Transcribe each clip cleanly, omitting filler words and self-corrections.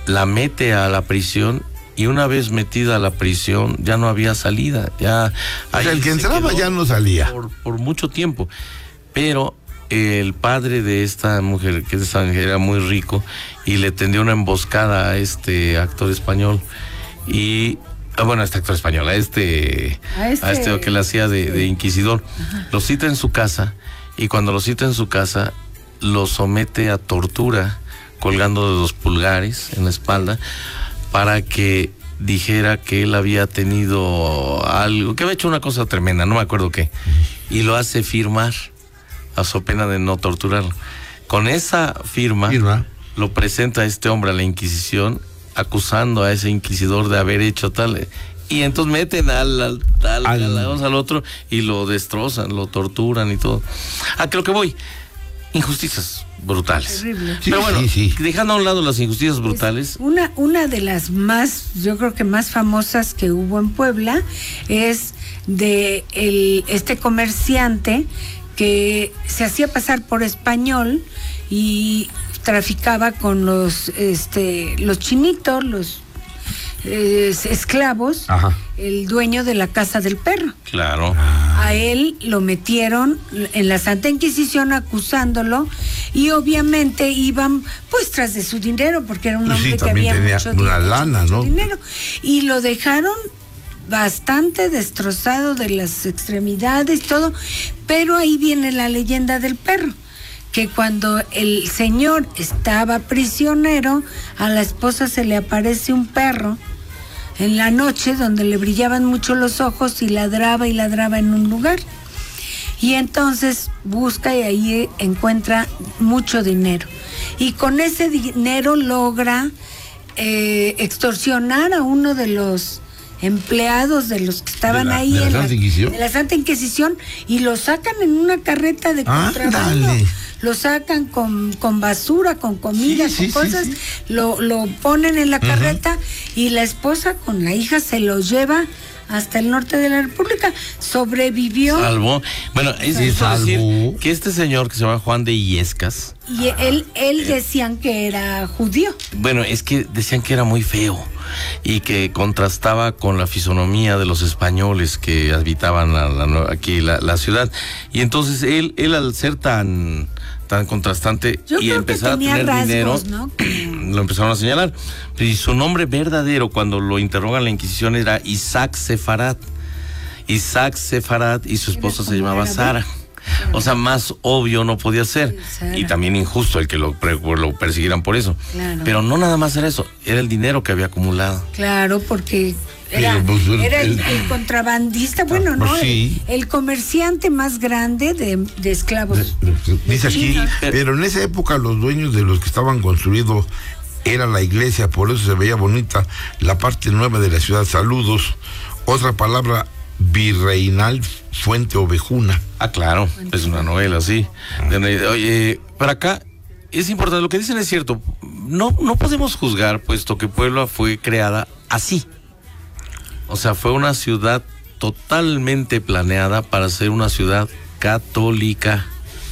la mete a la prisión. Y una vez metida a la prisión, ya no había salida. Ya, o sea, el que entraba ya no salía. Por mucho tiempo. Pero el padre de esta mujer, que es extranjera, era muy rico, y le tendió una emboscada a este actor español. Y, bueno, a este actor español, a este que le hacía de inquisidor. Ajá. Lo cita en su casa, y cuando lo cita en su casa, lo somete a tortura, colgando de los pulgares en la espalda, para que dijera que él había tenido algo, que había hecho una cosa tremenda, no me acuerdo qué, y lo hace firmar a su pena de no torturarlo. Con esa firma lo presenta a este hombre a la Inquisición, acusando a ese inquisidor de haber hecho tal, y entonces meten al otro y lo destrozan, lo torturan y todo. ¿A qué lo que voy? Injusticias brutales. Terrible. Sí, pero bueno, dejando a un lado las injusticias brutales. Una de las más, yo creo que más famosas que hubo en Puebla es de este comerciante que se hacía pasar por español y traficaba con los chinitos, los esclavos. Ajá. El dueño de la Casa del Perro. Claro. A él lo metieron en la Santa Inquisición acusándolo, y obviamente iban pues tras de su dinero, porque era un hombre que había mucho dinero, y lo dejaron bastante destrozado de las extremidades, todo. Pero ahí viene la leyenda del perro, que cuando el señor estaba prisionero, a la esposa se le aparece un perro en la noche, donde le brillaban mucho los ojos, y ladraba en un lugar. Y entonces busca, y ahí encuentra mucho dinero. Y con ese dinero logra extorsionar a uno de los empleados de los que estaban ahí en la Santa Inquisición, y lo sacan en una carreta de contrabando. Lo sacan con basura, con comida, con cosas. Lo ponen en la carreta, y la esposa con la hija se lo lleva hasta el norte de la República. Sobrevivió. Salvo. Bueno, es decir que este señor que se llama Juan de Illescas. Y él decían que era judío. Bueno, es que decían que era muy feo y que contrastaba con la fisonomía de los españoles que habitaban aquí la ciudad. Y entonces él al ser tan contrastante y empezar a tener rasgos, dinero, ¿no? Lo empezaron a señalar. Y su nombre verdadero, cuando lo interrogan en la Inquisición, era Isaac Sefarat. Isaac Sefarat, y su esposa se llamaba Sara. Claro. O sea, más obvio no podía ser. Y también injusto el que lo persiguieran por eso. Claro. Pero no nada más era eso, era el dinero que había acumulado. Claro, porque era el contrabandista, bueno, ¿no? El comerciante más grande de esclavos. Dice aquí, pero en esa época los dueños de los que estaban construidos era la iglesia, por eso se veía bonita la parte nueva de la ciudad. Saludos. Otra palabra virreinal, Fuente Ovejuna. Ah, claro, es una novela, sí. Oye, para acá es importante, lo que dicen es cierto. No podemos juzgar, puesto que Puebla fue creada así. O sea, fue una ciudad totalmente planeada para ser una ciudad católica,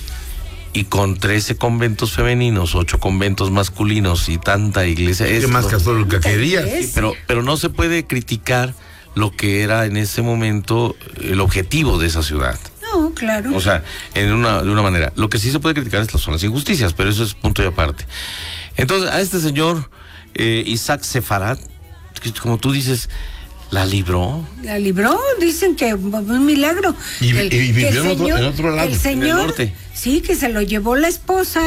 y con 13 conventos femeninos, 8 conventos masculinos y tanta iglesia. ¿Qué más católica quería? Sí, pero no se puede criticar lo que era en ese momento el objetivo de esa ciudad. No, claro. O sea, de una manera. Lo que sí se puede criticar son las injusticias, pero eso es punto y aparte. Entonces, a este señor Isaac Sefarat, como tú dices, ¿la libró? La libró, dicen que un milagro. Y vivió en otro lado, el señor, en el norte. Sí, que se lo llevó la esposa,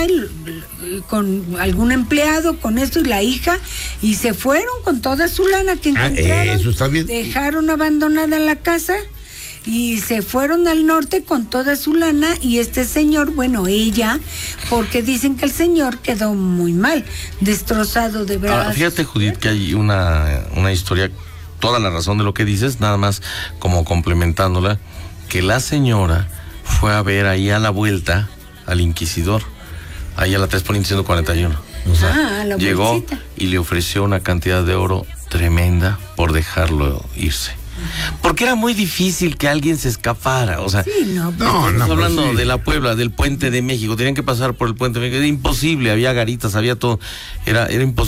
con algún empleado, con esto, y la hija, y se fueron con toda su lana que encontraron. Eso está bien. Dejaron abandonada la casa y se fueron al norte con toda su lana, y este señor, bueno, ella, porque dicen que el señor quedó muy mal, destrozado de verdad. Fíjate, Judith, que hay una historia, toda la razón de lo que dices, nada más como complementándola, que la señora fue a ver ahí a la vuelta al inquisidor, ahí a la 3 Poniente 141. O sea, llegó bolsita, y le ofreció una cantidad de oro tremenda por dejarlo irse. Porque era muy difícil que alguien se escapara. O sea, estamos hablando de la Puebla, del Puente de México, tenían que pasar por el Puente de México, era imposible, había garitas, había todo, era imposible.